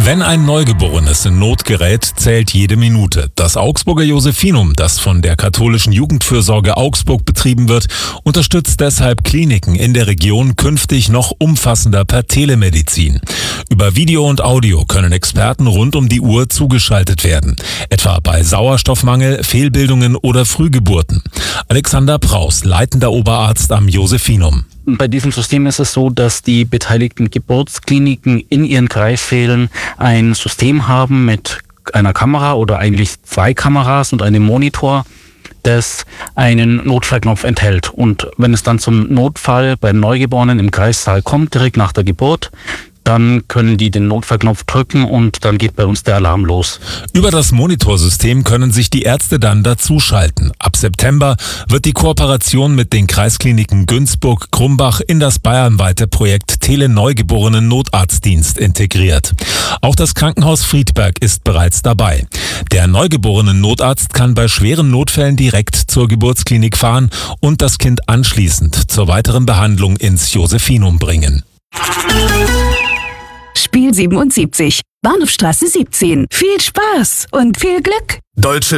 Wenn ein Neugeborenes in Not gerät, zählt jede Minute. Das Augsburger Josephinum, das von der katholischen Jugendfürsorge Augsburg betrieben wird, unterstützt deshalb Kliniken in der Region künftig noch umfassender per Telemedizin. Über Video und Audio können Experten rund um die Uhr zugeschaltet werden, etwa bei Sauerstoffmangel, Fehlbildungen oder Frühgeburten. Alexander Praus, leitender Oberarzt am Josephinum. Bei diesem System ist es so, dass die beteiligten Geburtskliniken in ihren Kreissälen ein System haben mit einer Kamera oder eigentlich 2 Kameras und einem Monitor, das einen Notfallknopf enthält. Und wenn es dann zum Notfall bei Neugeborenen im Kreissaal kommt, direkt nach der Geburt, dann können die den Notfallknopf drücken und dann geht bei uns der Alarm los. Über das Monitorsystem können sich die Ärzte dann dazuschalten. Ab September wird die Kooperation mit den Kreiskliniken Günzburg-Krumbach in das bayernweite Projekt Tele-Neugeborenen Notarztdienst integriert. Auch das Krankenhaus Friedberg ist bereits dabei. Der Neugeborenen Notarzt kann bei schweren Notfällen direkt zur Geburtsklinik fahren und das Kind anschließend zur weiteren Behandlung ins Josephinum bringen. Spiel 77, Bahnhofstraße 17. Viel Spaß und viel Glück! Deutsche